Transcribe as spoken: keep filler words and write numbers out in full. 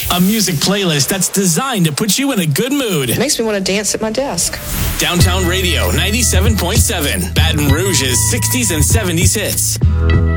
A music playlist that's designed to put you in a good mood. It makes me want to dance at my desk. Downtown Radio ninety-seven point seven, Baton Rouge's sixties and seventies hits.